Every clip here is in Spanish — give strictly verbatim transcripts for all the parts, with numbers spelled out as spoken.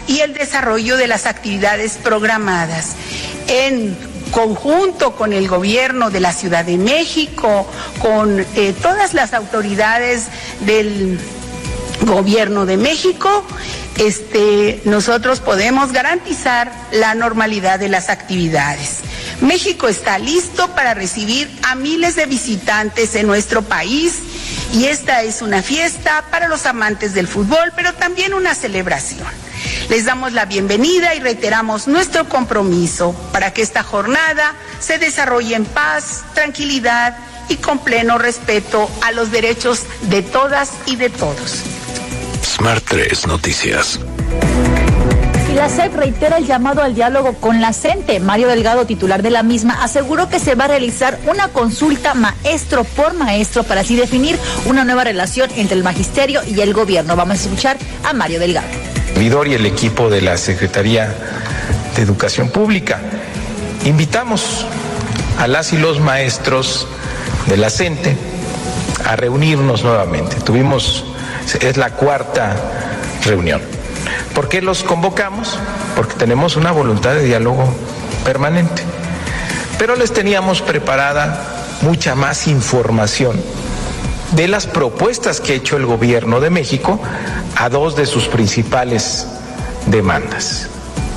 y el desarrollo de las actividades programadas en conjunto con el gobierno de la Ciudad de México, con eh, todas las autoridades del gobierno de México. Este, nosotros podemos garantizar la normalidad de las actividades. México está listo para recibir a miles de visitantes en nuestro país y esta es una fiesta para los amantes del fútbol, pero también una celebración. Les damos la bienvenida y reiteramos nuestro compromiso para que esta jornada se desarrolle en paz, tranquilidad y con pleno respeto a los derechos de todas y de todos. Smart tres Noticias. Y la S E P reitera el llamado al diálogo con la CENTE. Mario Delgado, titular de la misma, aseguró que se va a realizar una consulta maestro por maestro para así definir una nueva relación entre el magisterio y el gobierno. Vamos a escuchar a Mario Delgado. Servidor y el equipo de la Secretaría de Educación Pública. Invitamos a las y los maestros de la CENTE a reunirnos nuevamente. Tuvimos, es la cuarta reunión. ¿Por qué los convocamos? Porque tenemos una voluntad de diálogo permanente. Pero les teníamos preparada mucha más información de las propuestas que ha hecho el gobierno de México a dos de sus principales demandas.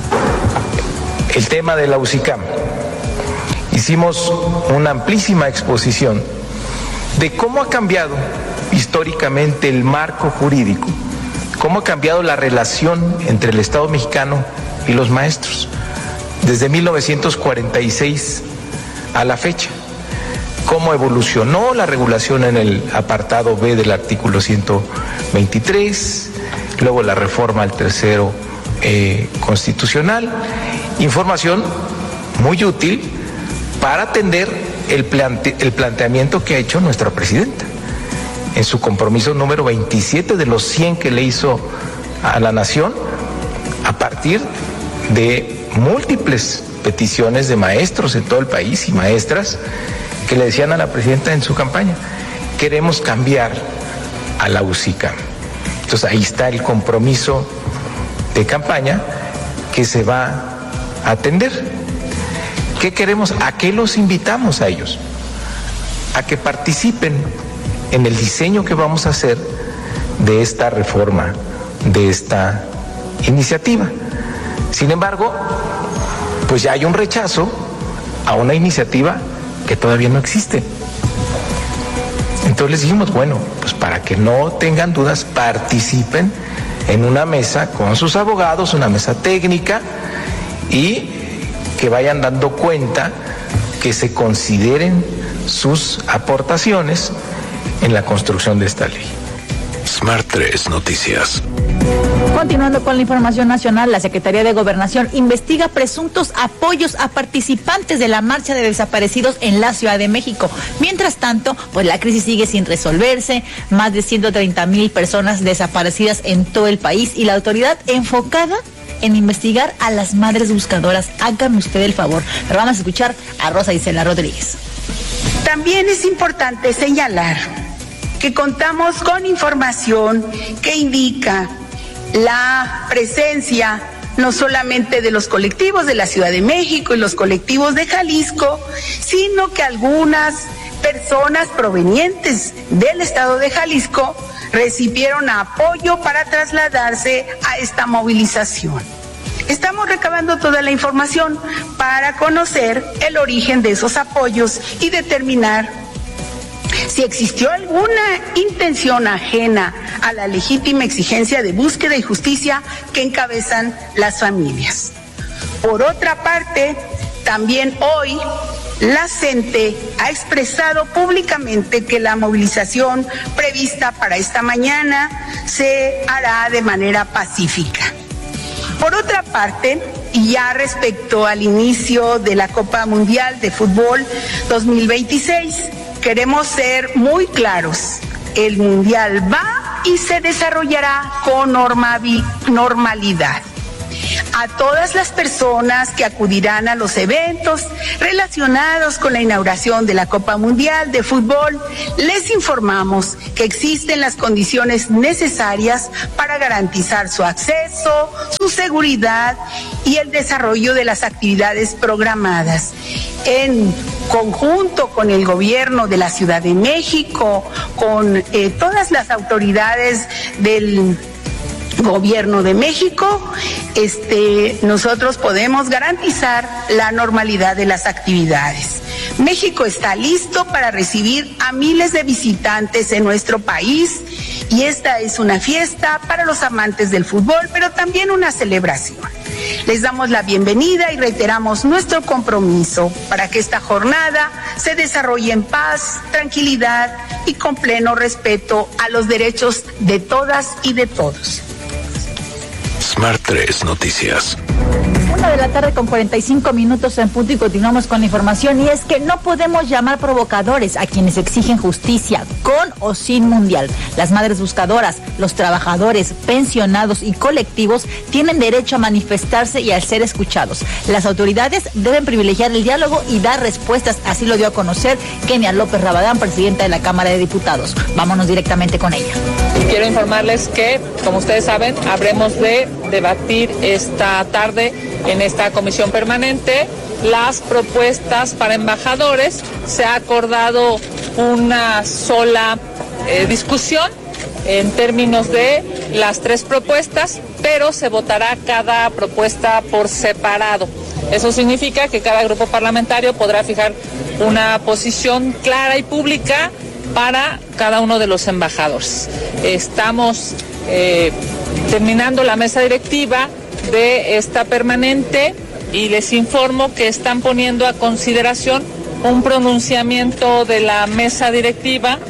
El tema de la U C I C A M. Hicimos una amplísima exposición de cómo ha cambiado históricamente el marco jurídico, cómo ha cambiado la relación entre el Estado mexicano y los maestros desde mil novecientos cuarenta y seis a la fecha, cómo evolucionó la regulación en el apartado B del artículo ciento veintitrés, luego la reforma al tercero eh, constitucional, información muy útil para atender el, plante, el planteamiento que ha hecho nuestra presidenta en su compromiso número veintisiete de los cien que le hizo a la nación a partir de múltiples peticiones de maestros en todo el país y maestras que le decían a la presidenta en su campaña: queremos cambiar a la U C I C A M. Entonces ahí está el compromiso de campaña que se va a atender. ¿Qué queremos? ¿A qué los invitamos a ellos? A que participen en el diseño que vamos a hacer de esta reforma, de esta iniciativa. Sin embargo, pues ya hay un rechazo a una iniciativa que todavía no existe. Entonces les dijimos, bueno, pues para que no tengan dudas, participen en una mesa con sus abogados, una mesa técnica, y que vayan dando cuenta, que se consideren sus aportaciones en la construcción de esta ley. Smart tres Noticias. Continuando con la información nacional, la Secretaría de Gobernación investiga presuntos apoyos a participantes de la marcha de desaparecidos en la Ciudad de México. Mientras tanto, pues la crisis sigue sin resolverse, más de ciento treinta mil personas desaparecidas en todo el país y la autoridad enfocada en investigar a las madres buscadoras. Hágame usted el favor. Pero vamos a escuchar a Rosa Isela Rodríguez. También es importante señalar que contamos con información que indica la presencia no solamente de los colectivos de la Ciudad de México y los colectivos de Jalisco, sino que algunas personas provenientes del estado de Jalisco recibieron apoyo para trasladarse a esta movilización. Estamos recabando toda la información para conocer el origen de esos apoyos y determinar si existió alguna intención ajena a la legítima exigencia de búsqueda y justicia que encabezan las familias. Por otra parte, también hoy la CENTE ha expresado públicamente que la movilización prevista para esta mañana se hará de manera pacífica. Por otra parte, y ya respecto al inicio de la Copa Mundial de Fútbol dos mil veintiséis, queremos ser muy claros. El Mundial va y se desarrollará con normalidad. A todas las personas que acudirán a los eventos relacionados con la inauguración de la Copa Mundial de Fútbol, les informamos que existen las condiciones necesarias para garantizar su acceso, su seguridad y el desarrollo de las actividades programadas. En conjunto con el gobierno de la Ciudad de México, con eh, todas las autoridades del Gobierno de México, este, nosotros podemos garantizar la normalidad de las actividades. México está listo para recibir a miles de visitantes en nuestro país y esta es una fiesta para los amantes del fútbol, pero también una celebración. Les damos la bienvenida y reiteramos nuestro compromiso para que esta jornada se desarrolle en paz, tranquilidad y con pleno respeto a los derechos de todas y de todos. Smart tres Noticias. Una de la tarde con cuarenta y cinco minutos en punto y continuamos con la información, y es que no podemos llamar provocadores a quienes exigen justicia, con o sin mundial. Las madres buscadoras, los trabajadores, pensionados y colectivos tienen derecho a manifestarse y a ser escuchados. Las autoridades deben privilegiar el diálogo y dar respuestas, así lo dio a conocer Kenia López Rabadán, presidenta de la Cámara de Diputados. Vámonos directamente con ella. Quiero informarles que, como ustedes saben, habremos de debatir esta tarde en esta comisión permanente las propuestas para embajadores. Se ha acordado una sola eh, discusión en términos de las tres propuestas, pero se votará cada propuesta por separado. Eso significa que cada grupo parlamentario podrá fijar una posición clara y pública para cada uno de los embajadores. Estamos eh, terminando la mesa directiva de esta permanente y les informo que están poniendo a consideración un pronunciamiento de la mesa directiva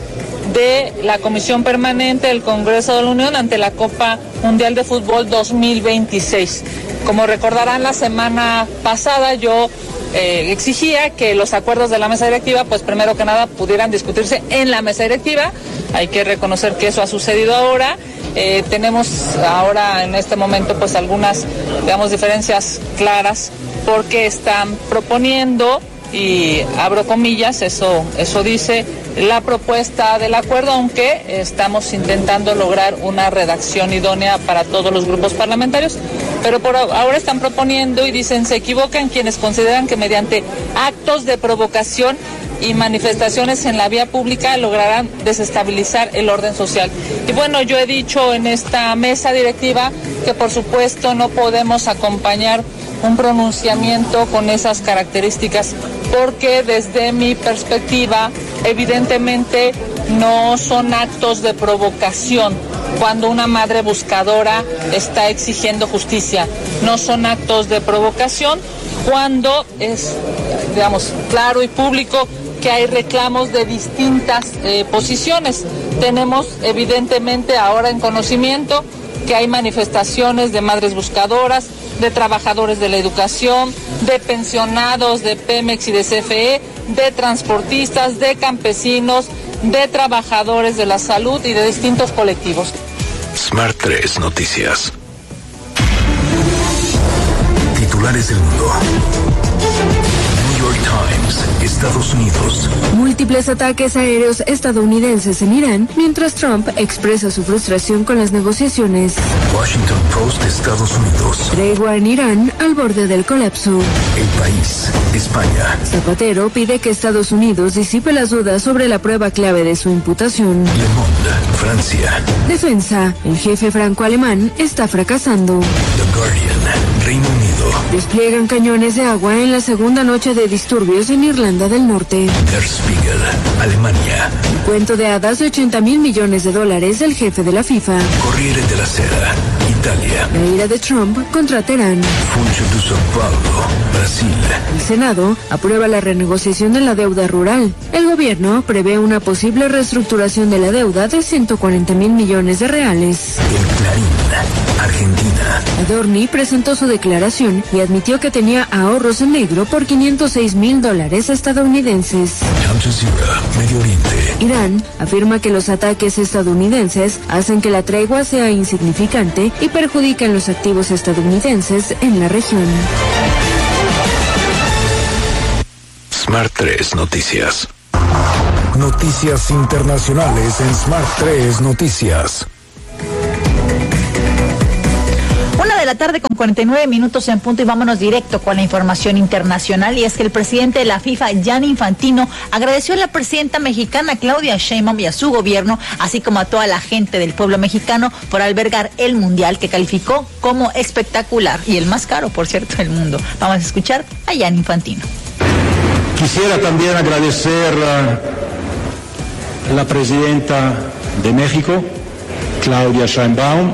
de la Comisión Permanente del Congreso de la Unión ante la Copa Mundial de Fútbol dos mil veintiséis. Como recordarán, la semana pasada yo eh, exigía que los acuerdos de la mesa directiva, pues primero que nada, pudieran discutirse en la mesa directiva. Hay que reconocer que eso ha sucedido ahora. Eh, tenemos ahora en este momento pues algunas, digamos, diferencias claras porque están proponiendo, y abro comillas, eso, eso dice la propuesta del acuerdo, aunque estamos intentando lograr una redacción idónea para todos los grupos parlamentarios, pero por ahora están proponiendo y dicen: se equivocan quienes consideran que mediante actos de provocación y manifestaciones en la vía pública lograrán desestabilizar el orden social. Y bueno, yo he dicho en esta mesa directiva que por supuesto no podemos acompañar un pronunciamiento con esas características, porque desde mi perspectiva evidentemente no son actos de provocación cuando una madre buscadora está exigiendo justicia. No son actos de provocación cuando es, digamos, claro y público que hay reclamos de distintas eh, posiciones. Tenemos evidentemente ahora en conocimiento que hay manifestaciones de madres buscadoras, de trabajadores de la educación, de pensionados de Pemex y de C F E, de transportistas, de campesinos, de trabajadores de la salud y de distintos colectivos. Smart tres Noticias. Titulares del mundo. New York Times, Estados Unidos. Múltiples ataques aéreos estadounidenses en Irán, mientras Trump expresa su frustración con las negociaciones. Washington Post, Estados Unidos. Tregua en Irán al borde del colapso. El País, España. Zapatero pide que Estados Unidos disipe las dudas sobre la prueba clave de su imputación. Le Monde, Francia. Defensa, el jefe franco-alemán está fracasando. The Guardian, Reino Unido. Despliegan cañones de agua en la segunda noche de disturbios en Irlanda del Norte. Der Spiegel, Alemania. El cuento de hadas de ochenta mil millones de dólares del jefe de la FIFA. Corriere della Sera, Italia. La ira de Trump contra Teherán. Funcho de São Paulo, Brasil. El Senado aprueba la renegociación de la deuda rural. El gobierno prevé una posible reestructuración de la deuda de ciento cuarenta mil millones de reales. El Clarín, Argentina. Adorni presentó su declaración y admitió que tenía ahorros en negro por quinientos seis mil dólares estadounidenses. Al Jazeera, Medio Oriente. Irán afirma que los ataques estadounidenses hacen que la tregua sea insignificante y perjudican los activos estadounidenses en la región. Smart tres Noticias. Noticias internacionales en Smart tres Noticias. Una de la tarde con cuarenta y nueve minutos en punto y vámonos directo con la información internacional, y es que el presidente de la FIFA, Gianni Infantino, agradeció a la presidenta mexicana Claudia Sheinbaum y a su gobierno, así como a toda la gente del pueblo mexicano, por albergar el Mundial, que calificó como espectacular y el más caro, por cierto, del mundo. Vamos a escuchar a Gianni Infantino. Quisiera también agradecer a la presidenta de México, Claudia Sheinbaum,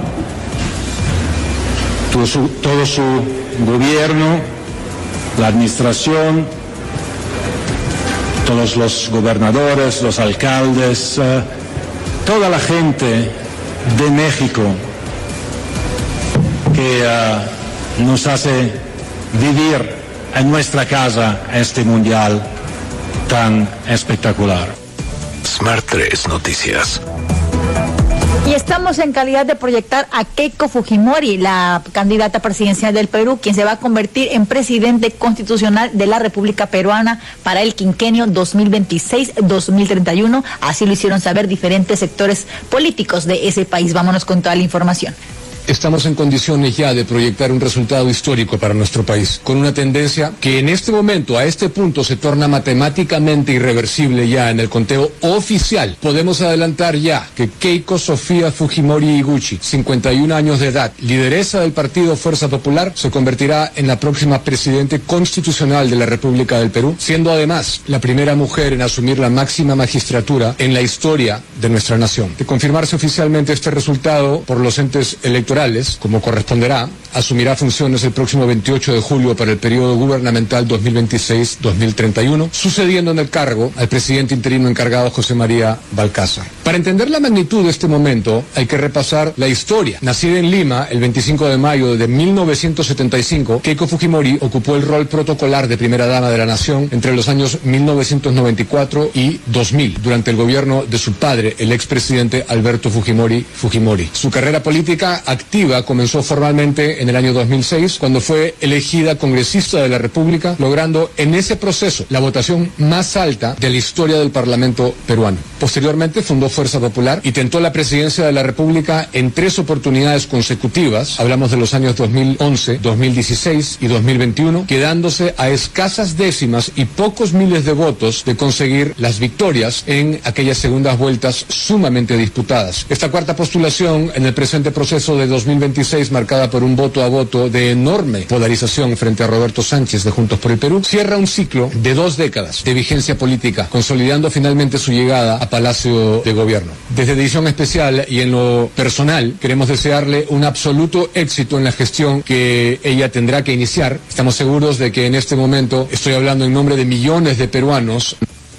todo su, todo su gobierno, la administración, todos los gobernadores, los alcaldes, uh, toda la gente de México que uh, nos hace vivir en nuestra casa este mundial tan espectacular. Smart tres Noticias. Y estamos en calidad de proyectar a Keiko Fujimori, la candidata presidencial del Perú, quien se va a convertir en presidente constitucional de la República Peruana para el quinquenio dos mil veintiséis dos mil treinta y uno. Así lo hicieron saber diferentes sectores políticos de ese país. Vámonos con toda la información. Estamos en condiciones ya de proyectar un resultado histórico para nuestro país, con una tendencia que en este momento, a este punto, se torna matemáticamente irreversible ya en el conteo oficial. Podemos adelantar ya que Keiko Sofía Fujimori Iguchi, cincuenta y un años de edad, lideresa del partido Fuerza Popular, se convertirá en la próxima presidente constitucional de la República del Perú, siendo además la primera mujer en asumir la máxima magistratura en la historia de nuestra nación. De confirmarse oficialmente este resultado por los entes electorales, como corresponderá, asumirá funciones el próximo veintiocho de julio para el periodo gubernamental dos mil veintiséis dos mil treinta y uno, sucediendo en el cargo al presidente interino encargado José María Balcázar. Para entender la magnitud de este momento, hay que repasar la historia. Nacida en Lima el veinticinco de mayo de mil novecientos setenta y cinco, Keiko Fujimori ocupó el rol protocolar de primera dama de la nación entre los años mil novecientos noventa y cuatro y dos mil, durante el gobierno de su padre, el expresidente Alberto Fujimori Fujimori. Su carrera política activa comenzó formalmente en el año dos mil seis, cuando fue elegida congresista de la República, logrando en ese proceso la votación más alta de la historia del Parlamento peruano. Posteriormente fundó Fuerza Popular y tentó la presidencia de la República en tres oportunidades consecutivas, hablamos de los años dos mil once, dos mil dieciséis y dos mil veintiuno, quedándose a escasas décimas y pocos miles de votos de conseguir las victorias en aquellas segundas vueltas sumamente disputadas. Esta cuarta postulación en el presente proceso de dos mil veintiséis, marcada por un voto a voto de enorme polarización frente a Roberto Sánchez de Juntos por el Perú, cierra un ciclo de dos décadas de vigencia política, consolidando finalmente su llegada a Palacio de Gobierno. Desde Edición Especial y en lo personal, queremos desearle un absoluto éxito en la gestión que ella tendrá que iniciar. Estamos seguros de que en este momento estoy hablando en nombre de millones de peruanos.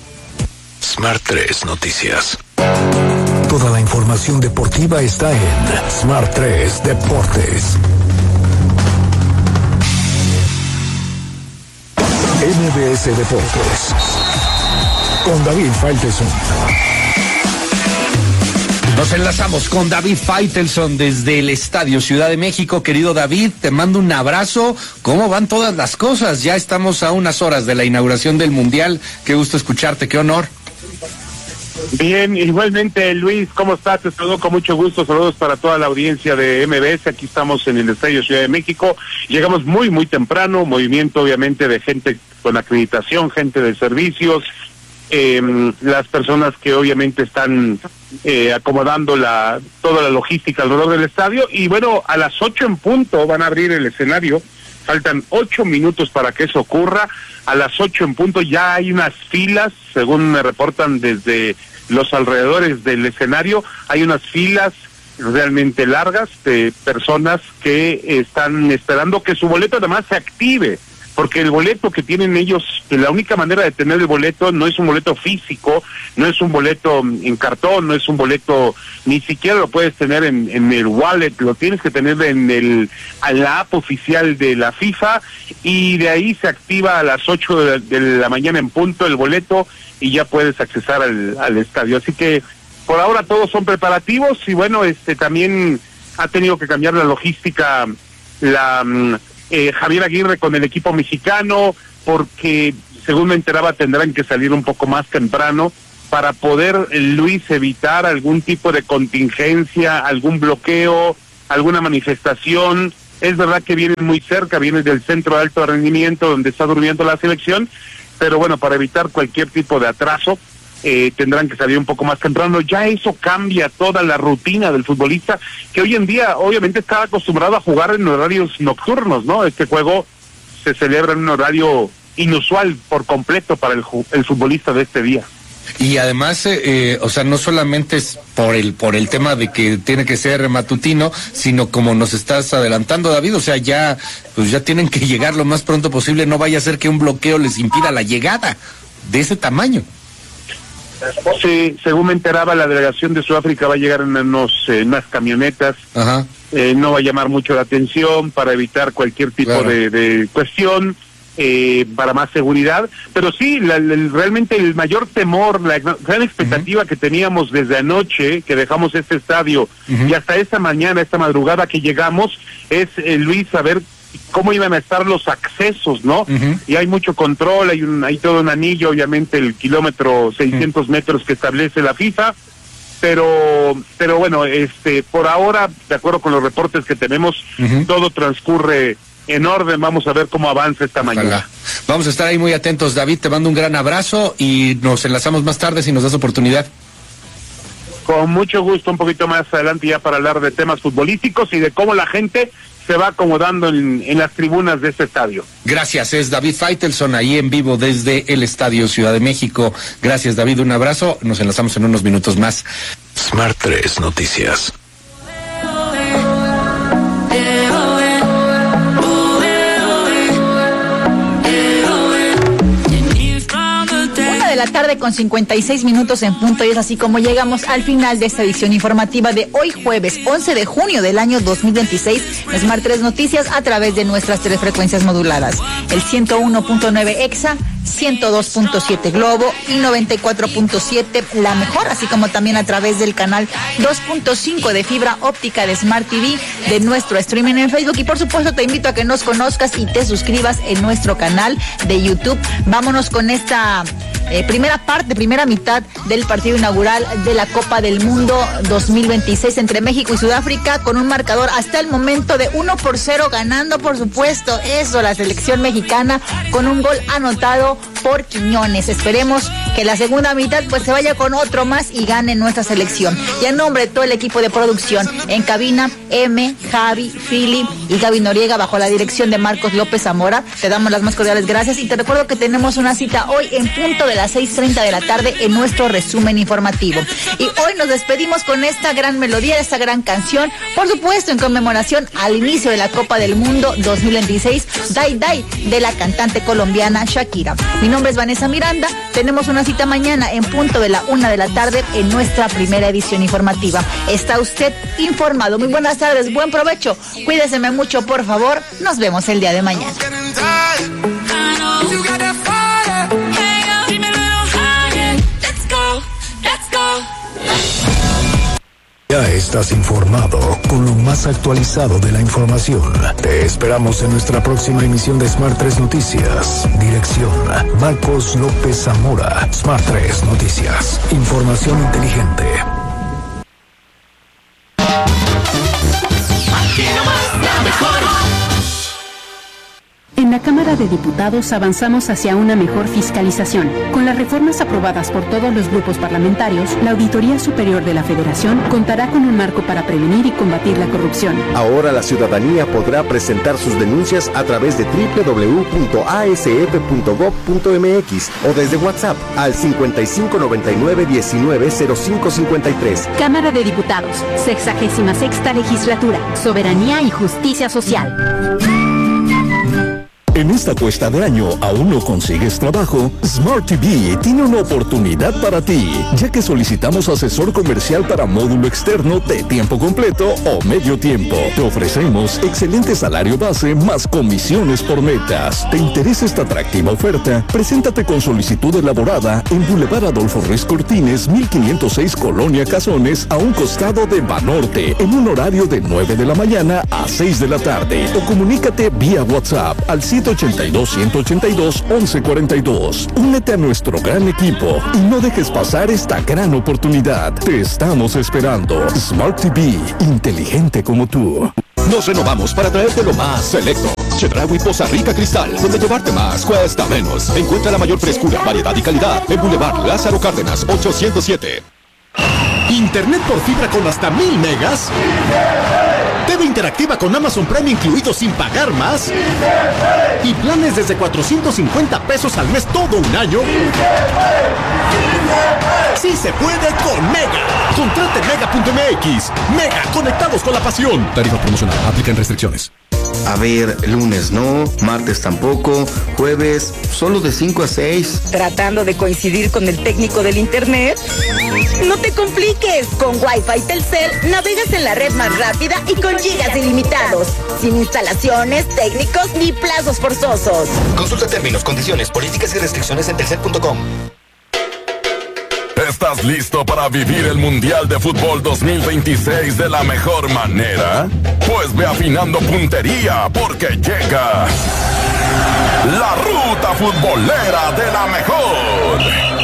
Smart tres Noticias. Toda la información deportiva está en Smart tres Deportes. M B S Deportes con David Faitelson. Nos enlazamos con David Faitelson desde el Estadio Ciudad de México. Querido David, te mando un abrazo. ¿Cómo van todas las cosas? Ya estamos a unas horas de la inauguración del Mundial. Qué gusto escucharte, qué honor. Bien, igualmente Luis, ¿cómo estás? Te saludo con mucho gusto, saludos para toda la audiencia de M B S, aquí estamos en el Estadio Ciudad de México, llegamos muy muy temprano, movimiento obviamente de gente con acreditación, gente de servicios, eh, las personas que obviamente están eh, acomodando la toda la logística alrededor del estadio, y bueno, a las ocho en punto van a abrir el escenario. Faltan ocho minutos para que eso ocurra. A las ocho en punto ya hay unas filas, según me reportan desde los alrededores del escenario, hay unas filas realmente largas de personas que están esperando que su boleto además se active porque el boleto que tienen ellos, la única manera de tener el boleto no es un boleto físico, no es un boleto en cartón, no es un boleto, ni siquiera lo puedes tener en, en el wallet, lo tienes que tener en el a la app oficial de la FIFA, y de ahí se activa a las ocho de, de la mañana en punto el boleto y ya puedes accesar al, al estadio. Así que por ahora todos son preparativos, y bueno, este también ha tenido que cambiar la logística la eh, Javier Aguirre con el equipo mexicano, porque según me enteraba tendrán que salir un poco más temprano para poder, eh, Luis, evitar algún tipo de contingencia, algún bloqueo, alguna manifestación. Es verdad que vienen muy cerca, vienen del centro de alto rendimiento donde está durmiendo la selección, pero bueno, para evitar cualquier tipo de atraso, Eh, tendrán que salir un poco más temprano. Ya eso cambia toda la rutina del futbolista, que hoy en día obviamente está acostumbrado a jugar en horarios nocturnos, ¿no? Este juego se celebra en un horario inusual por completo para el, el futbolista de este día. Y además, eh, eh, o sea, no solamente es por el por el tema de que tiene que ser matutino, sino como nos estás adelantando, David, o sea, ya pues ya tienen que llegar lo más pronto posible, no vaya a ser que un bloqueo les impida la llegada de ese tamaño. Sí, según me enteraba, la delegación de Sudáfrica va a llegar en unos, eh, unas camionetas. Ajá. Eh, no va a llamar mucho la atención para evitar cualquier tipo claro. de, de cuestión, eh, para más seguridad. Pero sí, la, la, realmente el mayor temor, la gran expectativa uh-huh. que teníamos desde anoche, que dejamos este estadio, uh-huh. y hasta esta mañana, esta madrugada que llegamos, es, eh, Luis, saber cómo iban a estar los accesos, ¿no? Uh-huh. Y hay mucho control, hay un hay todo un anillo, obviamente el kilómetro seiscientos uh-huh. metros que establece la FIFA, pero pero bueno, este por ahora, de acuerdo con los reportes que tenemos, uh-huh. todo transcurre en orden. Vamos a ver cómo avanza esta Ojalá. mañana. Vamos a estar ahí muy atentos, David, te mando un gran abrazo y nos enlazamos más tarde si nos das oportunidad. Con mucho gusto, un poquito más adelante ya para hablar de temas futbolísticos y de cómo la gente se va acomodando en, en las tribunas de este estadio. Gracias, es David Faitelson ahí en vivo desde el Estadio Ciudad de México. Gracias, David, un abrazo, nos enlazamos en unos minutos más. Smart tres Noticias. La tarde con cincuenta y seis minutos en punto, y es así como llegamos al final de esta edición informativa de hoy jueves once de junio del año dos mil veintiséis de Smart tres Noticias a través de nuestras tres frecuencias moduladas, el ciento uno punto nueve Exa, ciento dos punto siete Globo y noventa y cuatro punto siete La Mejor, así como también a través del canal dos punto cinco de fibra óptica de Smart T V, de nuestro streaming en Facebook, y por supuesto te invito a que nos conozcas y te suscribas en nuestro canal de YouTube. Vámonos con esta Eh, primera parte, primera mitad del partido inaugural de la Copa del Mundo dos mil veintiséis entre México y Sudáfrica, con un marcador hasta el momento de uno por cero, ganando por supuesto eso la selección mexicana con un gol anotado por Quiñones. Esperemos que la segunda mitad pues se vaya con otro más y gane nuestra selección. Y en nombre de todo el equipo de producción, en cabina, M, Javi, Fili y Gaby Noriega, bajo la dirección de Marcos López Zamora, te damos las más cordiales gracias y te recuerdo que tenemos una cita hoy en punto de las seis treinta de la tarde en nuestro resumen informativo. Y hoy nos despedimos con esta gran melodía, esta gran canción, por supuesto en conmemoración al inicio de la Copa del Mundo dos mil veintiséis, Dai Dai, de la cantante colombiana Shakira. Mi nombre es Vanessa Miranda, tenemos una cita mañana en punto de la una de la tarde en nuestra primera edición informativa. Está usted informado. Muy buenas tardes, buen provecho, cuídese mucho por favor, nos vemos el día de mañana. Ya estás informado con lo más actualizado de la información. Te esperamos en nuestra próxima emisión de Smart tres Noticias. Dirección: Marcos López Zamora. Smart tres Noticias. Información inteligente. En la Cámara de Diputados avanzamos hacia una mejor fiscalización. Con las reformas aprobadas por todos los grupos parlamentarios, la Auditoría Superior de la Federación contará con un marco para prevenir y combatir la corrupción. Ahora la ciudadanía podrá presentar sus denuncias a través de doble u doble u doble u punto a s f punto gob punto m x o desde WhatsApp al cincuenta y cinco noventa y nueve diecinueve cero cinco cincuenta y tres. Cámara de Diputados, sexagésima sexta legislatura, soberanía y justicia social. En esta cuesta de año, ¿aún no consigues trabajo? Smart T V tiene una oportunidad para ti, ya que solicitamos asesor comercial para módulo externo de tiempo completo o medio tiempo. Te ofrecemos excelente salario base más comisiones por metas. ¿Te interesa esta atractiva oferta? Preséntate con solicitud elaborada en Boulevard Adolfo Ruiz Cortines, mil quinientos seis, Colonia Cazones, a un costado de Banorte, en un horario de nueve de la mañana a seis de la tarde. O comunícate vía WhatsApp al siete ochenta y dos, ciento ochenta y dos, once cuarenta y dos. Únete a nuestro gran equipo y no dejes pasar esta gran oportunidad. Te estamos esperando. Smart T V, inteligente como tú. Nos renovamos para traerte lo más selecto. Chedraui Poza Rica Cristal, donde llevarte más cuesta menos. Encuentra la mayor frescura, variedad y calidad en Boulevard Lázaro Cárdenas ochocientos siete. Internet por fibra con hasta mil megas. T V interactiva con Amazon Prime incluido sin pagar más. Y planes desde cuatrocientos cincuenta pesos al mes todo un año. Sí se puede con Mega. Contrate mega punto m x. Mega, conectados con la pasión. Tarifa promocional, aplican restricciones. A ver, lunes no, martes tampoco, jueves solo de cinco a seis. ¿Tratando de coincidir con el técnico del internet? No te compliques, con Wi-Fi Telcel navegas en la red más rápida y con gigas ilimitados, sin instalaciones, técnicos ni plazos forzosos. Consulta términos, condiciones, políticas y restricciones en telcel punto com. ¿Estás listo para vivir el Mundial de Fútbol dos mil veintiséis de la mejor manera? Pues ve afinando puntería porque llega la ruta futbolera de la mejor.